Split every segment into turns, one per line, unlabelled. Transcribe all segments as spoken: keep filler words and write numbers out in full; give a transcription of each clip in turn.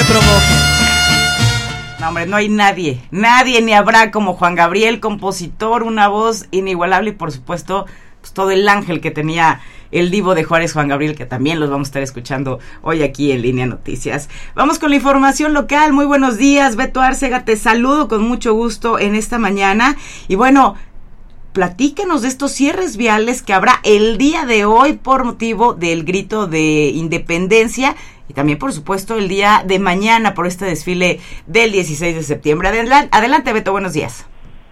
me provoquen.
No, hombre, no hay nadie, nadie ni habrá como Juan Gabriel, compositor, una voz inigualable y por supuesto pues, todo el ángel que tenía el divo de Juárez, Juan Gabriel, que también los vamos a estar escuchando hoy aquí en Línea Noticias. Vamos con la información local. Muy buenos días, Beto Arcega, te saludo con mucho gusto en esta mañana y bueno, platícanos de estos cierres viales que habrá el día de hoy por motivo del grito de independencia y también, por supuesto, el día de mañana por este desfile del dieciséis de septiembre. Adelante, adelante Beto, buenos días.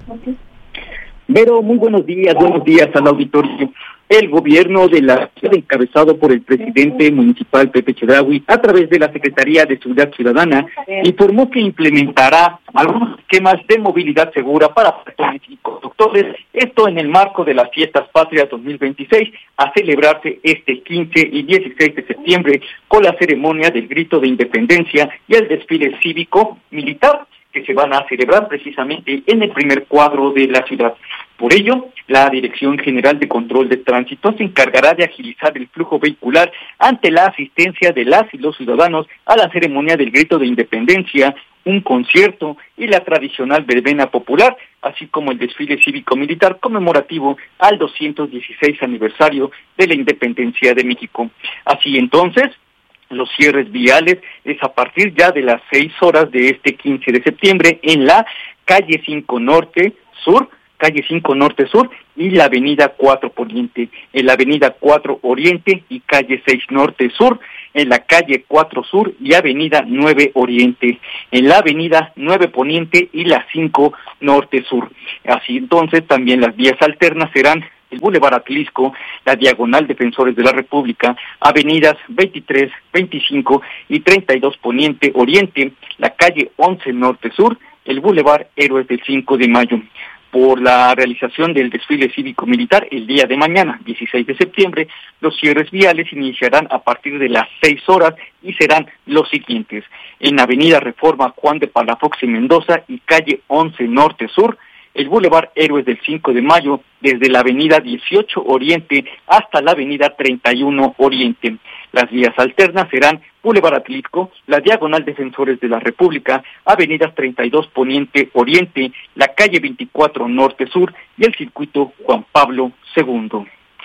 Vero, muy buenos días, buenos días al auditorio. El gobierno de la ciudad, encabezado por el presidente municipal Pepe Chedraui, a través de la Secretaría de Seguridad Ciudadana, informó que implementará algunos esquemas de movilidad segura para peatones y conductores, esto en el marco de las Fiestas Patrias dos mil veintiséis, a celebrarse este quince y dieciséis de septiembre, con la ceremonia del grito de independencia y el desfile cívico-militar, que se van a celebrar precisamente en el primer cuadro de la ciudad. Por ello, la Dirección General de Control de Tránsito se encargará de agilizar el flujo vehicular ante la asistencia de las y los ciudadanos a la ceremonia del grito de independencia, un concierto y la tradicional verbena popular, así como el desfile cívico-militar conmemorativo al doscientos dieciséis aniversario de la independencia de México. Así entonces, los cierres viales es a partir ya de las seis horas de este quince de septiembre en la calle cinco Norte Sur, calle cinco Norte Sur y la avenida cuatro Poniente, en la avenida cuatro Oriente y calle seis Norte Sur, en la calle cuatro Sur y avenida nueve Oriente, en la avenida nueve Poniente y la cinco Norte Sur. Así entonces también las vías alternas serán el Boulevard Atlisco, la Diagonal Defensores de la República, avenidas veintitrés, veinticinco y treinta y dos Poniente Oriente, la calle once Norte Sur, el Boulevard Héroes del cinco de mayo. Por la realización del desfile cívico-militar el día de mañana, dieciséis de septiembre, los cierres viales iniciarán a partir de las seis horas y serán los siguientes. En avenida Reforma Juan de Palafox y Mendoza y calle once Norte Sur, el Boulevard Héroes del cinco de mayo, desde la avenida dieciocho Oriente hasta la avenida treinta y uno Oriente. Las vías alternas serán Boulevard Atlisco, la Diagonal Defensores de la República, avenidas treinta y dos Poniente Oriente, la calle veinticuatro Norte Sur y el circuito Juan Pablo segundo.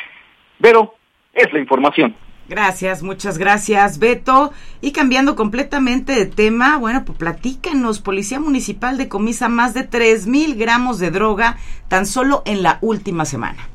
Vero, es la información.
Gracias, muchas gracias, Beto. Y cambiando completamente de tema, bueno, pues platícanos, Policía Municipal decomisa más de tres mil gramos de droga tan solo en la última semana.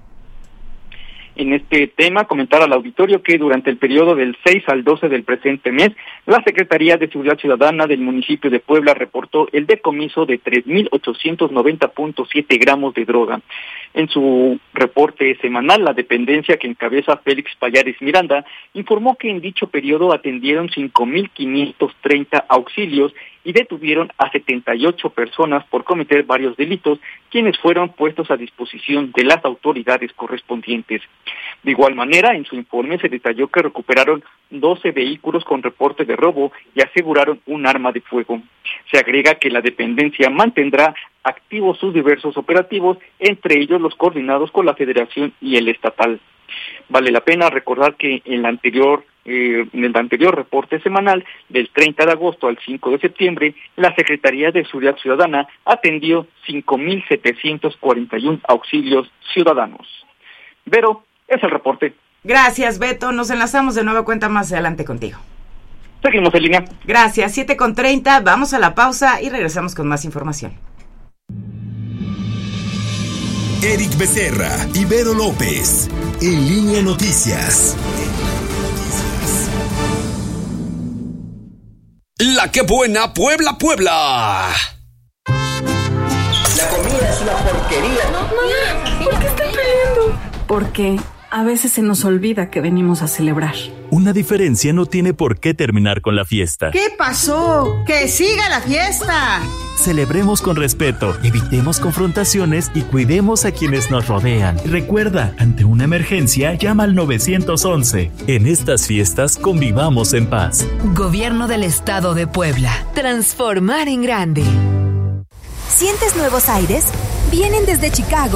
En este tema, comentar al auditorio que durante el periodo del seis al doce del presente mes, la Secretaría de Seguridad Ciudadana del municipio de Puebla reportó el decomiso de tres mil ochocientos noventa punto siete gramos de droga. En su reporte semanal, la dependencia que encabeza Félix Pallares Miranda informó que en dicho periodo atendieron cinco mil quinientos treinta auxilios y detuvieron a setenta y ocho personas por cometer varios delitos, quienes fueron puestos a disposición de las autoridades correspondientes. De igual manera, en su informe se detalló que recuperaron doce vehículos con reporte de robo y aseguraron un arma de fuego. Se agrega que la dependencia mantendrá activos sus diversos operativos, entre ellos los coordinados con la Federación y el estatal. Vale la pena recordar que en la anterior eh, en el anterior reporte semanal del treinta de agosto al cinco de septiembre, la Secretaría de Seguridad Ciudadana atendió cinco mil setecientos cuarenta y uno auxilios ciudadanos. Vero, es el reporte.
Gracias, Beto. Nos enlazamos de nueva cuenta más adelante contigo.
Seguimos en línea.
Gracias. siete con treinta. Vamos a la pausa y regresamos con más información.
Eric Becerra y Vero López. En Línea Noticias.
La que buena Puebla, Puebla.
La comida es una porquería.
No, mamá, ¿por qué están peleando? Porque a veces se nos olvida que venimos a celebrar.
Una diferencia no tiene por qué terminar con la fiesta.
¿Qué pasó? ¡Que siga la fiesta!
Celebremos con respeto, evitemos confrontaciones y cuidemos a quienes nos rodean. Recuerda, ante una emergencia, llama al nueve once. En estas fiestas convivamos en paz.
Gobierno del Estado de Puebla. Transformar en grande.
¿Sientes nuevos aires? Vienen desde Chicago.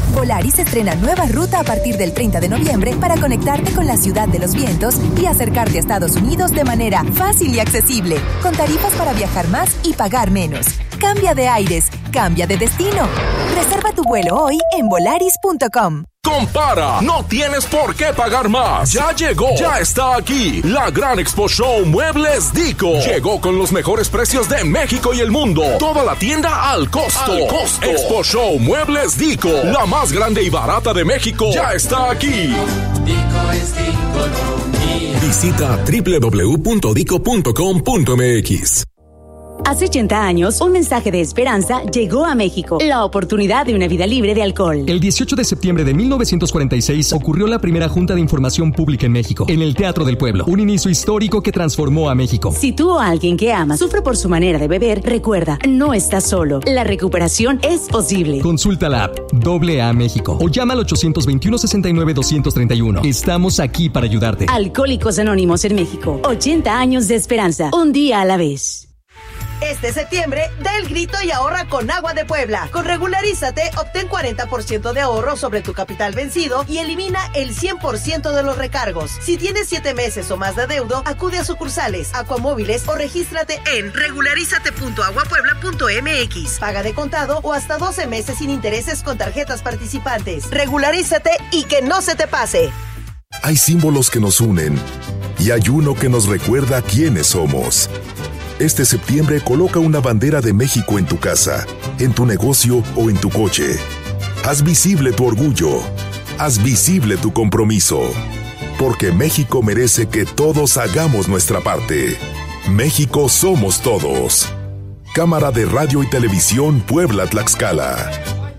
Volaris estrena nueva ruta a partir del treinta de noviembre para conectarte con la ciudad de los vientos y acercarte a Estados Unidos de manera fácil y accesible, con tarifas para viajar más y pagar menos. Cambia de aires, cambia de destino. Reserva tu vuelo hoy en volaris punto com.
Compara, no tienes por qué pagar más. Ya llegó, ya está aquí. La Gran Expo Show Muebles Dico. Llegó con los mejores precios de México y el mundo. Toda la tienda al costo. Al costo. Expo Show Muebles Dico, la más grande y barata de México, ya está aquí.
Dico es Dico.
Visita doble u doble u doble u punto dico punto com punto m x.
Hace ochenta años, un mensaje de esperanza llegó a México. La oportunidad de una vida libre de alcohol.
El dieciocho de septiembre de mil novecientos cuarenta y seis ocurrió la primera Junta de Información Pública en México, en el Teatro del Pueblo. Un inicio histórico que transformó a México.
Si tú o alguien que amas sufre por su manera de beber, recuerda, no estás solo. La recuperación es posible.
Consulta la app Doble A México o llama al ochocientos veintiuno, sesenta y nueve, doscientos treinta y uno. Estamos aquí para ayudarte.
Alcohólicos Anónimos en México. ochenta años de esperanza. Un día a la vez.
Este septiembre, da el grito y ahorra con Agua de Puebla. Con Regularízate, obtén cuarenta por ciento de ahorro sobre tu capital vencido y elimina el cien por ciento de los recargos. Si tienes siete meses o más de adeudo, acude a sucursales, Acuamóviles o regístrate en regularízate punto agua puebla punto m x. Paga de contado o hasta doce meses sin intereses con tarjetas participantes. Regularízate y que no se te pase.
Hay símbolos que nos unen y hay uno que nos recuerda quiénes somos. Este septiembre coloca una bandera de México en tu casa, en tu negocio o en tu coche. Haz visible tu orgullo. Haz visible tu compromiso. Porque México merece que todos hagamos nuestra parte. México somos todos. Cámara de Radio y Televisión Puebla-Tlaxcala.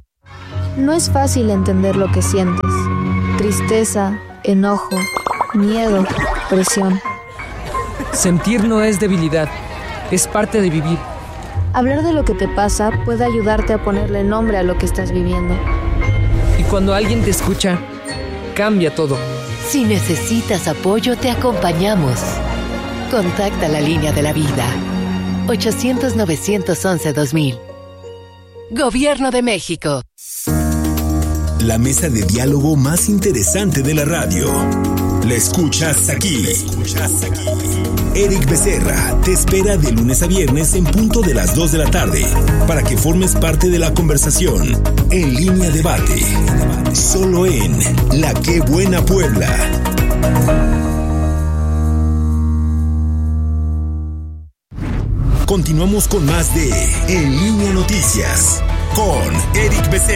No es fácil entender lo que sientes. Tristeza, enojo, miedo, presión.
Sentir no es debilidad. Es parte de vivir.
Hablar de lo que te pasa puede ayudarte a ponerle nombre a lo que estás viviendo.
Y cuando alguien te escucha, cambia todo.
Si necesitas apoyo, te acompañamos. Contacta la línea de la vida. ochocientos, novecientos once, dos mil. Gobierno de México.
La mesa de diálogo más interesante de la radio. La escuchas aquí. La escuchas aquí. Eric Becerra te espera de lunes a viernes en punto de las dos de la tarde para que formes parte de la conversación en Línea Debate. Solo en La Qué Buena Puebla. Continuamos con más de En Línea Noticias con Eric Becerra.